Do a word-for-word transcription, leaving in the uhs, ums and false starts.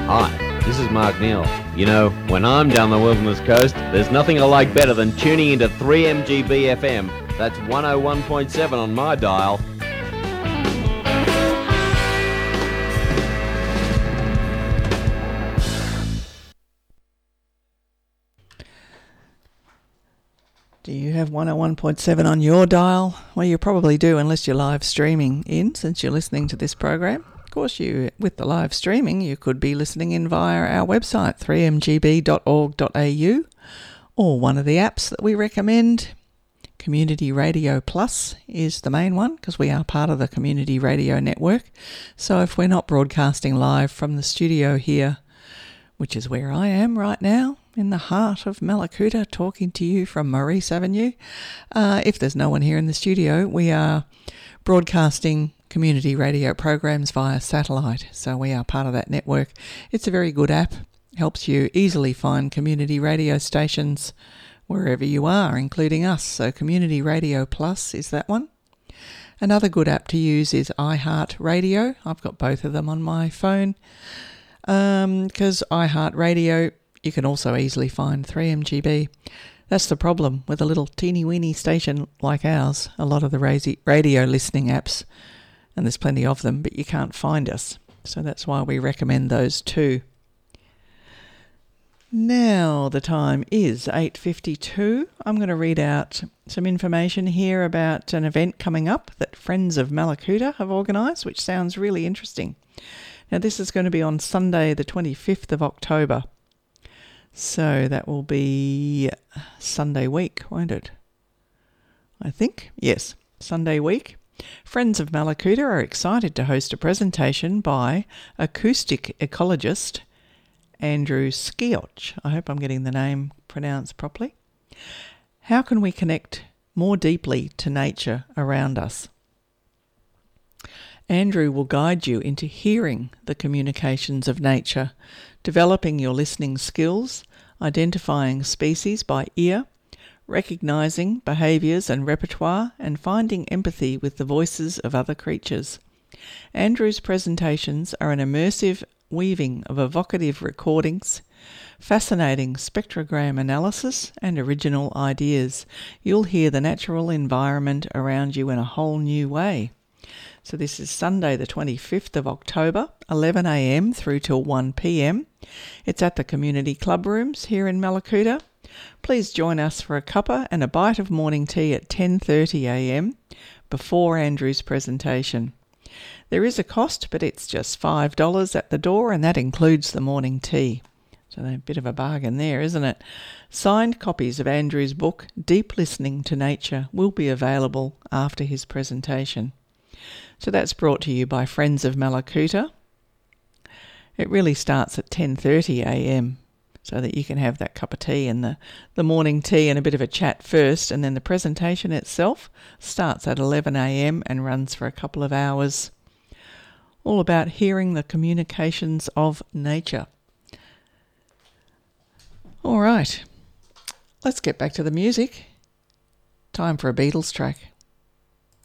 Hi, this is Mark Neal. You know, when I'm down the Wilderness Coast, there's nothing I like better than tuning into three M G B F M. That's one oh one point seven on my dial. Do you have one oh one point seven on your dial? Well, you probably do, unless you're live streaming in, since you're listening to this program. Of course, you, with the live streaming, you could be listening in via our website, three m g b dot org dot a u, or one of the apps that we recommend. Community Radio Plus is the main one, because we are part of the Community Radio Network. So if we're not broadcasting live from the studio here, which is where I am right now, in the heart of Mallacoota, talking to you from Maurice Avenue. Uh, if there's no one here in the studio, we are broadcasting community radio programs via satellite, so we are part of that network. It's a very good app, helps you easily find community radio stations wherever you are, including us. So Community Radio Plus is that one. Another good app to use is iHeartRadio. I've got both of them on my phone, um, because iHeartRadio, you can also easily find three M G B. That's the problem with a little teeny-weeny station like ours. A lot of the radio listening apps, and there's plenty of them, but you can't find us. So that's why we recommend those too. Now the time is eight fifty-two. I'm going to read out some information here about an event coming up that Friends of Mallacoota have organised, which sounds really interesting. Now this is going to be on Sunday the twenty-fifth of October. So that will be Sunday week, won't it? I think. Yes, Sunday week. Friends of Mallacoota are excited to host a presentation by acoustic ecologist Andrew Skioch. I hope I'm getting the name pronounced properly. How can we connect more deeply to nature around us? Andrew will guide you into hearing the communications of nature, developing your listening skills, identifying species by ear, recognising behaviours and repertoire, and finding empathy with the voices of other creatures. Andrew's presentations are an immersive weaving of evocative recordings, fascinating spectrogram analysis, and original ideas. You'll hear the natural environment around you in a whole new way. So this is Sunday the twenty-fifth of October, eleven a m through till one p m. It's at the Community Club Rooms here in Mallacoota. Please join us for a cuppa and a bite of morning tea at ten thirty a m before Andrew's presentation. There is a cost, but it's just five dollars at the door, and that includes the morning tea. So a bit of a bargain there, isn't it? Signed copies of Andrew's book, Deep Listening to Nature, will be available after his presentation. So that's brought to you by Friends of Mallacoota. It really starts at ten thirty a m so that you can have that cup of tea and the, the morning tea and a bit of a chat first, and then the presentation itself starts at eleven a m and runs for a couple of hours. All about hearing the communications of nature. All right, let's get back to the music. Time for a Beatles track.